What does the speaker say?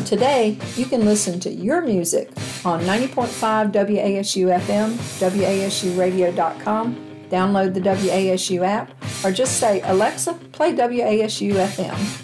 Today, you can listen to your music on 90.5 WASU FM, WASUradio.com, download the WASU app, or just say, Alexa, play WASU FM.